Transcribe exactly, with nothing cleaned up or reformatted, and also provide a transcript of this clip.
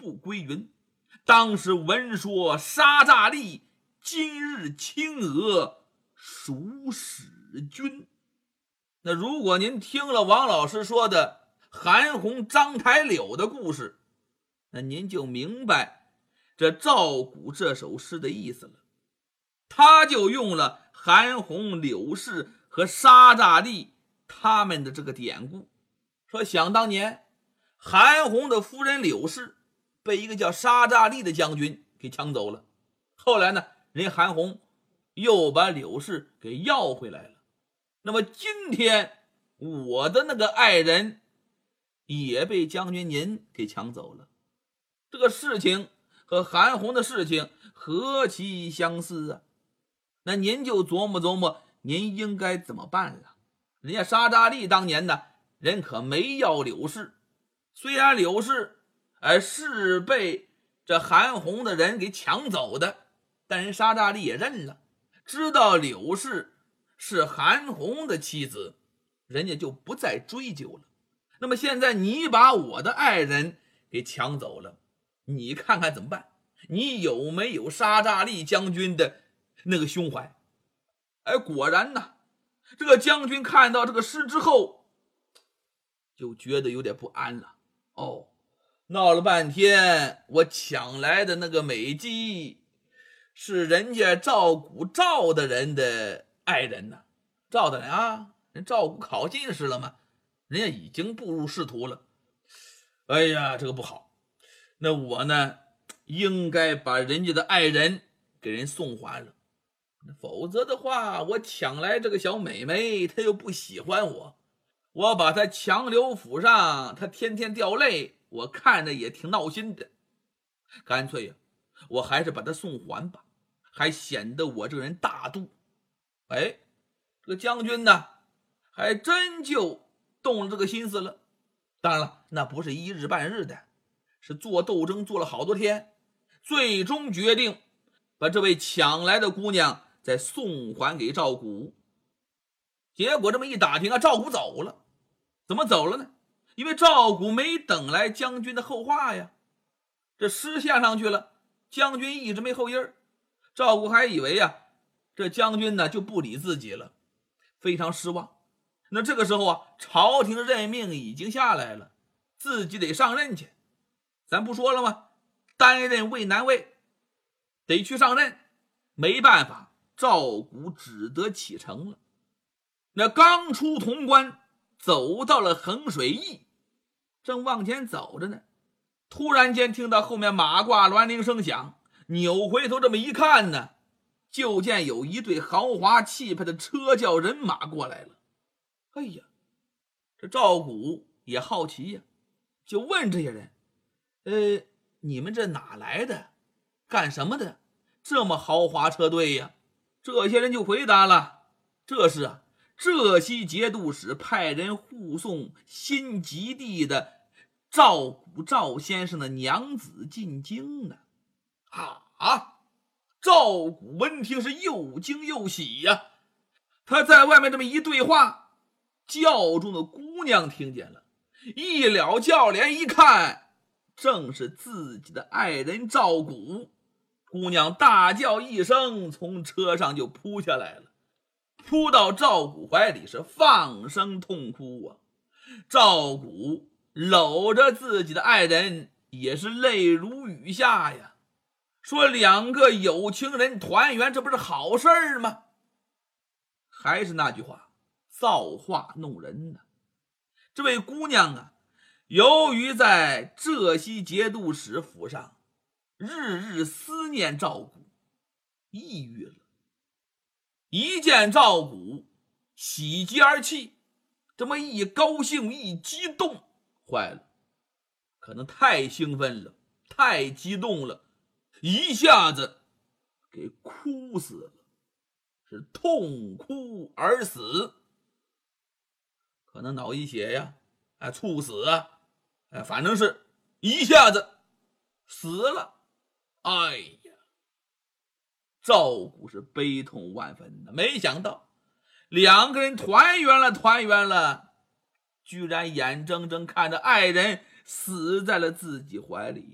不归云。当时闻说沙诈利今日亲俄，属使君。那如果您听了王老师说的韩红、章台柳的故事，那您就明白这赵古这首诗的意思了。他就用了韩红、柳氏和沙诈利他们的这个典故，说想当年韩红的夫人柳氏被一个叫沙诈利的将军给抢走了，后来呢，人韩红又把柳氏给要回来了。那么今天我的那个爱人也被将军您给抢走了，这个事情和韩红的事情何其相似啊！那您就琢磨琢磨您应该怎么办了。人家沙诈利当年呢，人可没要柳氏，虽然柳氏呃是被这韩红的人给抢走的，但人沙诈利也认了，知道柳氏是韩红的妻子，人家就不再追究了。那么现在你把我的爱人给抢走了，你看看怎么办？你有没有沙诈利将军的那个胸怀？哎，果然呢，这个将军看到这个诗之后就觉得有点不安了。哦，闹了半天我抢来的那个美姬是人家赵古赵的人的爱人呢。赵的人啊，人赵古考进士了嘛，人家已经步入仕途了。哎呀，这个不好，那我呢应该把人家的爱人给人送还了，否则的话我抢来这个小美眉她又不喜欢我，我把她强留府上，她天天掉泪，我看着也挺闹心的。干脆呀、啊，我还是把她送还吧，还显得我这个人大度。哎，这个将军呢还真就动了这个心思了。当然了，那不是一日半日的，是做斗争做了好多天，最终决定把这位抢来的姑娘再送还给赵古。结果这么一打听啊，赵古走了。怎么走了呢？因为赵古没等来将军的后话呀，这诗献上去了，将军一直没后音儿。赵古还以为啊，这将军呢就不理自己了，非常失望。那这个时候啊，朝廷任命已经下来了，自己得上任去。咱不说了吗？担任渭南尉，得去上任。没办法，赵古只得启程了。那刚出潼关，走到了衡水驿，正往前走着呢，突然间听到后面马挂銮铃声响，扭回头这么一看呢，就见有一队豪华气派的车轿人马过来了。哎呀，这赵古也好奇呀，就问这些人：呃，你们这哪来的？干什么的？这么豪华车队呀？这些人就回答了：这是啊，浙西节度使派人护送新吉地的赵古赵先生的娘子进京呢。啊！赵古闻听是又惊又喜呀、啊，他在外面这么一对话，轿中的姑娘听见了，一了轿帘一看，正是自己的爱人赵古。姑娘大叫一声，从车上就扑下来了，扑到赵古怀里是放声痛哭啊。赵古搂着自己的爱人也是泪如雨下呀，说两个有情人团圆，这不是好事儿吗？还是那句话，造化弄人呢。这位姑娘啊，由于在浙西节度使府上日日思念赵古，抑郁了。一见赵古，喜极而泣，这么一高兴一激动，坏了，可能太兴奋了，太激动了，一下子给哭死了，是痛哭而死。可能脑溢血呀，哎，猝死啊，哎，反正是一下子死了。哎呀，赵古是悲痛万分的，没想到两个人团圆了，团圆了，居然眼睁睁看着爱人死在了自己怀里。